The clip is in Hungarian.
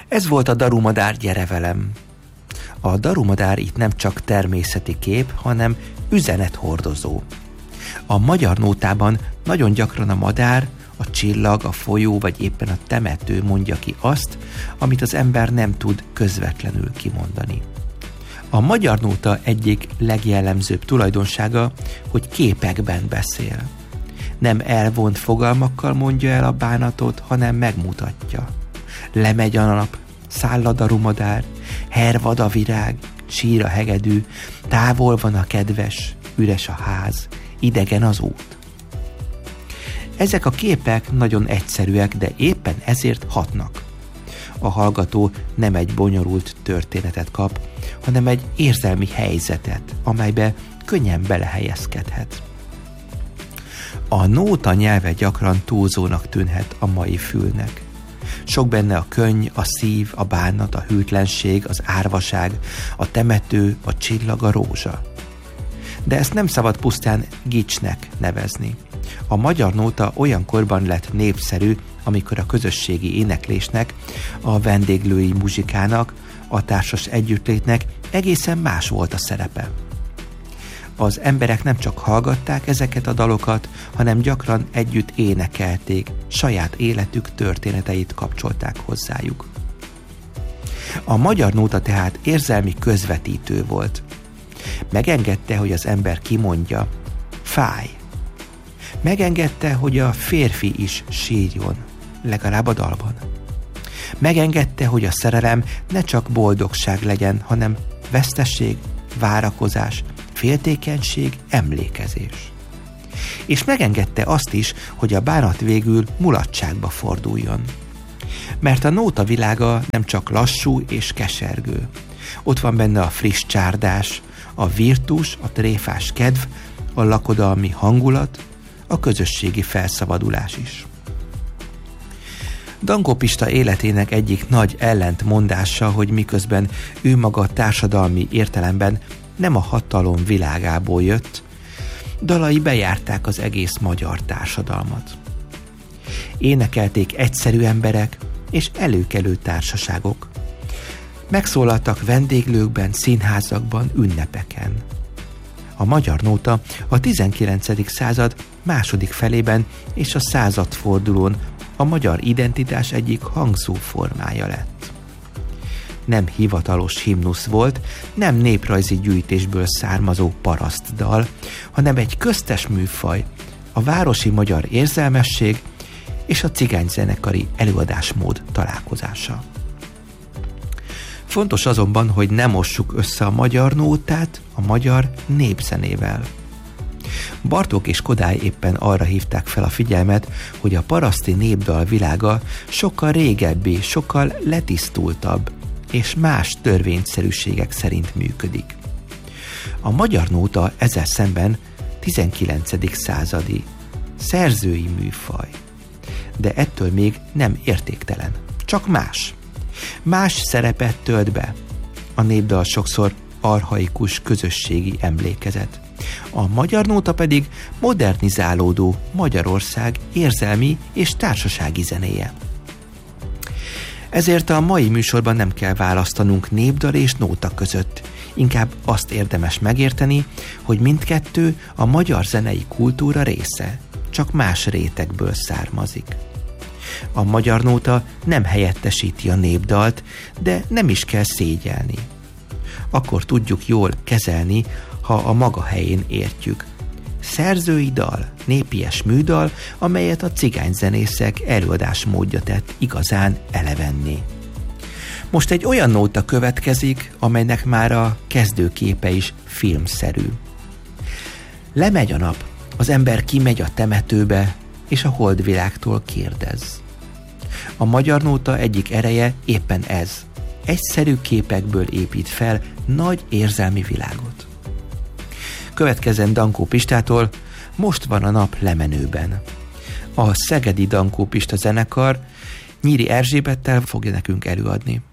Ez volt a Darumadár Gyere velem. A darumadár itt nem csak természeti kép, hanem üzenethordozó. A magyar nótában nagyon gyakran a madár, a csillag, a folyó vagy éppen a temető mondja ki azt, amit az ember nem tud közvetlenül kimondani. A magyar nóta egyik legjellemzőbb tulajdonsága, hogy képekben beszél. Nem elvont fogalmakkal mondja el a bánatot, hanem megmutatja. Lemegy a nap, száll a darumadár, hervad a virág, sír a hegedű, távol van a kedves, üres a ház, idegen az út. Ezek a képek nagyon egyszerűek, de éppen ezért hatnak. A hallgató nem egy bonyolult történetet kap, hanem egy érzelmi helyzetet, amelybe könnyen belehelyezkedhet. A nóta nyelve gyakran túlzónak tűnhet a mai fülnek. Sok benne a könny, a szív, a bánat, a hűtlenség, az árvaság, a temető, a csillag, a rózsa. De ezt nem szabad pusztán gicsnek nevezni. A magyar nóta olyan korban lett népszerű, amikor a közösségi éneklésnek, a vendéglői muzsikának, a társas együttlétnek egészen más volt a szerepe. Az emberek nem csak hallgatták ezeket a dalokat, hanem gyakran együtt énekelték, saját életük történeteit kapcsolták hozzájuk. A magyar nóta tehát érzelmi közvetítő volt. Megengedte, hogy az ember kimondja, fáj. Megengedte, hogy a férfi is sírjon, legalább a dalban. Megengedte, hogy a szerelem ne csak boldogság legyen, hanem vesztesség, várakozás, féltékenység, emlékezés. És megengedte azt is, hogy a bánat végül mulatságba forduljon. Mert a nóta világa nem csak lassú és kesergő. Ott van benne a friss csárdás, a virtus, a tréfás kedv, a lakodalmi hangulat, a közösségi felszabadulás is. Dankó Pista életének egyik nagy ellentmondása, hogy miközben ő maga társadalmi értelemben nem a hatalom világából jött, dalai bejárták az egész magyar társadalmat. Énekelték egyszerű emberek és előkelő társaságok. Megszólaltak vendéglőkben, színházakban, ünnepeken. A magyar nóta a 19. század második felében és a századfordulón a magyar identitás egyik hangzó formája lett. Nem hivatalos himnusz volt, nem néprajzi gyűjtésből származó parasztdal, hanem egy köztes műfaj, a városi magyar érzelmesség és a cigányzenekari előadásmód találkozása. Fontos azonban, hogy ne mossuk össze a magyar nótát a magyar népzenével. Bartók és Kodály éppen arra hívták fel a figyelmet, hogy a paraszti népdal világa sokkal régebbi, sokkal letisztultabb és más törvényszerűségek szerint működik. A magyar nóta ezzel szemben 19. századi, szerzői műfaj, de ettől még nem értéktelen, csak más. Más szerepet tölt be. A népdal sokszor archaikus közösségi emlékezet. A magyar nóta pedig modernizálódó Magyarország érzelmi és társasági zenéje. Ezért a mai műsorban nem kell választanunk népdal és nóta között. Inkább azt érdemes megérteni, hogy mindkettő a magyar zenei kultúra része, csak más rétegből származik. A magyar nóta nem helyettesíti a népdalt, de nem is kell szégyelni. Akkor tudjuk jól kezelni, ha a maga helyén értjük. Szerzői dal, népies műdal, amelyet a cigányzenészek előadásmódja tett igazán elevenné. Most egy olyan nóta következik, amelynek már a kezdőképe is filmszerű. Lemegy a nap, az ember kimegy a temetőbe, és a holdvilágtól kérdez. A magyar nóta egyik ereje éppen ez. Egyszerű képekből épít fel nagy érzelmi világot. Következzen Dankó Pistától Most van a nap lemenőben. A szegedi Dankó Pista zenekar Nyíri Erzsébettel fogja nekünk előadni.